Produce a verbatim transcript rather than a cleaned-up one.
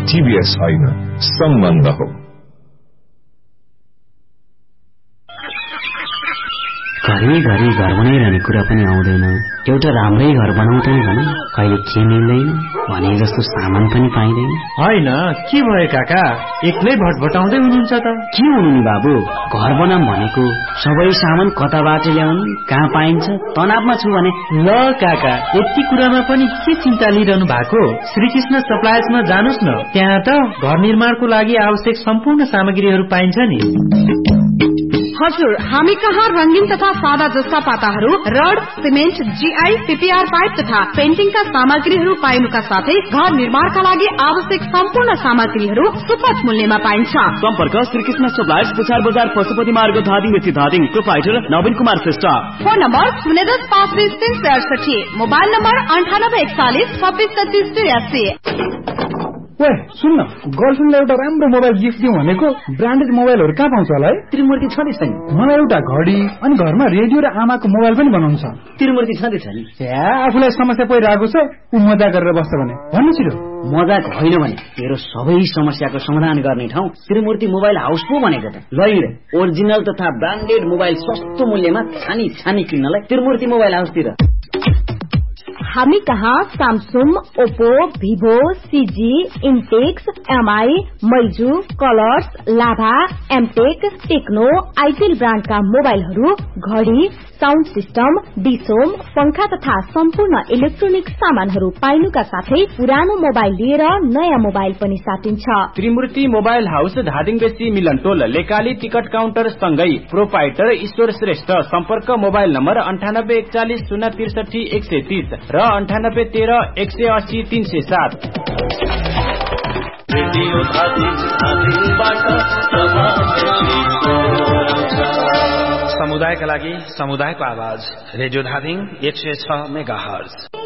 टीभीएस होइन, सम्बन्ध हो। घरि घरि घर बनाइरहने कुरा पनि आउँदैन। एउटा राम्रै घर बनाउँदै भने कहिले के मिल्दैन भने जस्तो सामान पनि पाइँदैन। होइन के भयो काका, एक्लै भटभटाउँदै हुनुहुन्छ त? के हुनु नि बाबु, घर बनाम भनेको सबै सामान कताबाट ल्याउनु, कहाँ पाइन्छ, तनावमा छु भने। ल काका, यति कुरामा पनि के चिन्ता लिइरहनु भएको? श्रीकृष्ण सप्लायर्समा जानुस् न, त्यहाँ त घर निर्माणको लागि आवश्यक सम्पूर्ण सामग्रीहरू पाइन्छ नि। हजुर, हामी कहाँ रंगीन तथा सादा जस्ता पाताहरू, rod, cement, GI, PPR pipe तथा पेन्टिङका सामग्रीहरू पाइनुका साथै घर निर्माणका लागि आवश्यक सम्पूर्ण सामग्रीहरू सुपथ मूल्यमा पाइन्छ। सम्पर्क श्रीकृष्ण सप्लायर्स, पुछार बजार, पशुपति मार्ग, धादिङ बेसी धादिङ। प्रोप्राइटर नवीन कुमार श्रेष्ठ। फोन नम्बर शून्य दस पाँच बिस तीन सय अडसठी। मोबाइल नम्बर अन्ठानब्बे एकचालिस छब्बिस तेत्तिस त्रियासी। ओए सुन न, गर्लफ्रेन्डलाई एउटा राम्रो मोबाइल गिफ्ट दिउँ भनेको, ब्रान्डेड मोबाइलहरू कहाँ पाउँछ होला है? त्रिमूर्ति छँदै छैन। मलाई एउटा घडी अनि घरमा रेडियो र आमाको मोबाइल पनि बनाउँछ। त्रिमूर्ति छँदै छैन। आफूलाई समस्या परिरहेको छ, ऊ मजा गरेर बस्छ भने भन्नु छिटो। मजाक होइन भने तेरो सबै समस्याको समाधान गर्ने ठाउँ त्रिमूर्ति मोबाइल हाउस पो भनेको त। ल हिँड, ओरिजिनल तथा ब्रान्डेड मोबाइल सस्तो मूल्यमा छानी छानी किन्नलाई त्रिमूर्ति मोबाइल हाउसतिर। हामी कहाँ Samsung, Oppo, Vivo, CG, इन्टेक्स, MI, मैजू, colours, लाभा, एमटेक, टेक्नो, आइटेल ब्रान्डका मोबाइलहरू, घडी, साउन्ड सिस्टम, डिसोम, पंखा तथा सम्पूर्ण इलेक्ट्रोनिक सामानहरू पाइनुका साथै पुरानो मोबाइल लिएर नयाँ मोबाइल पनि साटिन्छ। त्रिमूर्ति मोबाइल हाउस, धादिङ बेसी, मिलनटोल, लेकाली टिकट काउन्टर सँगै प्रोप्राइटर ईश्वर श्रेष्ठ। सम्पर्क मोबाइल नम्बर अन्ठानब्बे एकचालिस शून्य त्रिसठी एक सय तीस र अन्ठानब्बे तेह्र एक सय अस्सी तीन सय सात। समुदायका लागि समुदायको आवाज, रेडियो धादिङ एक सय छ मेगा हर्ज।